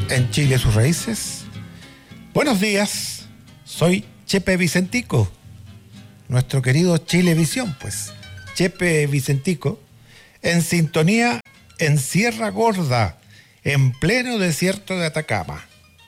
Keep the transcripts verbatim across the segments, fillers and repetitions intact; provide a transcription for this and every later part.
en Chile y sus raíces. Buenos días, soy Chepe Vicentico, nuestro querido Chilevisión, pues, Chepe Vicentico, en sintonía en Sierra Gorda, en pleno desierto de Atacama.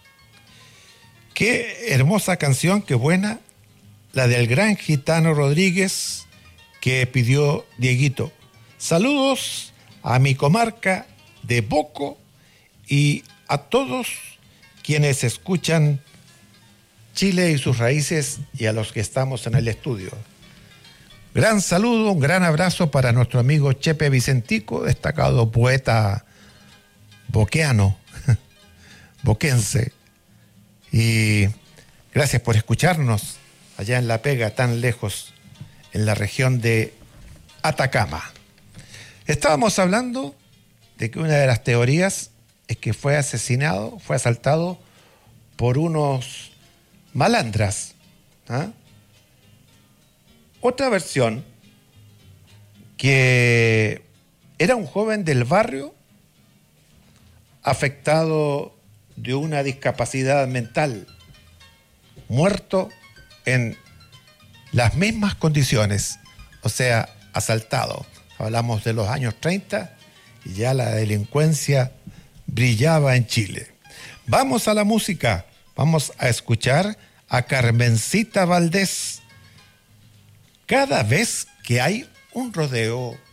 Qué hermosa canción, qué buena, la del gran Gitano Rodríguez que pidió Dieguito. Saludos a mi comarca de Boco y a todos quienes escuchan Chile y sus raíces y a los que estamos en el estudio. Gran saludo, un gran abrazo para nuestro amigo Chepe Vicentico, destacado poeta boqueano, boquense. Y gracias por escucharnos allá en La Pega, tan lejos, en la región de Atacama. Estábamos hablando de que una de las teorías es que fue asesinado, fue asaltado por unos malandras. ¿Ah? Otra versión, que era un joven del barrio afectado de una discapacidad mental, muerto en las mismas condiciones, o sea, asaltado. Hablamos de los años treinta y ya la delincuencia brillaba en Chile. Vamos a la música, vamos a escuchar a Carmencita Valdés. Cada vez que hay un rodeo,